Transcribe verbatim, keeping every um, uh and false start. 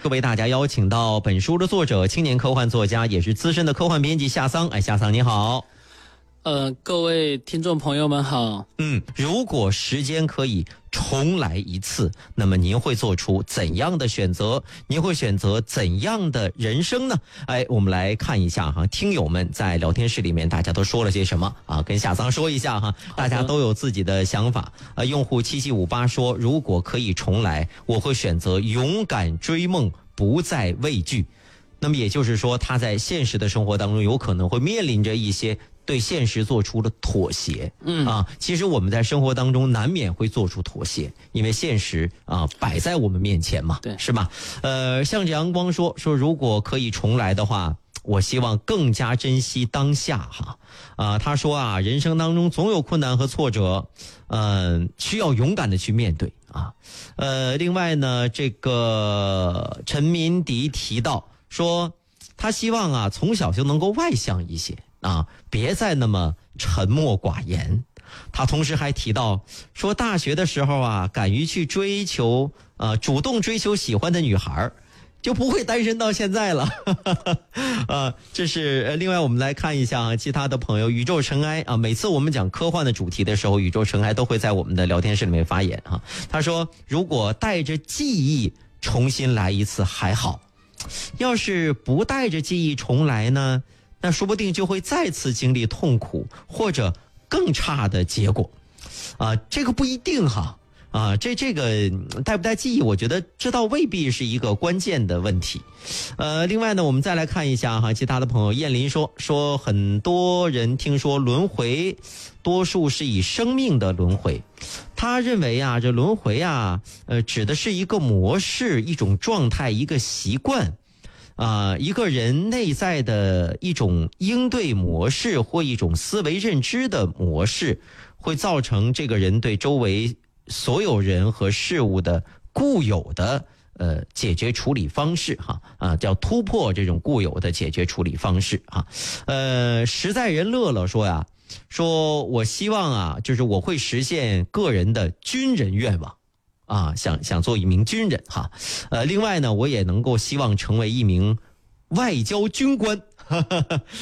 就为大家邀请到本书的作者、青年科幻作家，也是资深的科幻编辑夏桑。哎，夏桑你好。 呃，各位听众朋友们好。 嗯，如果时间可以重来一次，那么您会做出怎样的选择？您会选择怎样的人生呢？哎，我们来看一下哈，听友们在聊天室里面大家都说了些什么啊？跟夏桑说一下哈，大家都有自己的想法。呃，用户七七五八说，如果可以重来，我会选择勇敢追梦，不再畏惧。那么也就是说，他在现实的生活当中有可能会面临着一些对现实做出了妥协。嗯啊，其实我们在生活当中难免会做出妥协，因为现实啊摆在我们面前嘛， 对， 是吧？呃，向着阳光说说，如果可以重来的话，我希望更加珍惜当下哈。啊，他说啊，人生当中总有困难和挫折，嗯、呃，需要勇敢的去面对啊。呃，另外呢，这个陈民迪提到说，他希望啊从小就能够外向一些啊，别再那么沉默寡言。他同时还提到说，大学的时候啊，敢于去追求呃主动追求喜欢的女孩，就不会单身到现在了。啊，这是另外我们来看一下啊，其他的朋友，宇宙尘埃啊，每次我们讲科幻的主题的时候，宇宙尘埃都会在我们的聊天室里面发言啊。他说，如果带着记忆重新来一次还好，要是不带着记忆重来呢，那说不定就会再次经历痛苦或者更差的结果。啊，这个不一定哈。啊，这这个带不带记忆，我觉得这倒未必是一个关键的问题。呃，另外呢，我们再来看一下哈，其他的朋友，燕林说说很多人听说轮回，多数是以生命的轮回。他认为啊，这轮回啊，呃，指的是一个模式、一种状态、一个习惯。啊、呃，一个人内在的一种应对模式或一种思维认知的模式，会造成这个人对周围所有人和事物的固有的呃解决处理方式哈啊，叫突破这种固有的解决处理方式哈。呃，实在人乐乐说呀，说我希望啊，就是我会实现个人的军人愿望。啊，想想做一名军人哈，呃，另外呢，我也能够希望成为一名外交军官。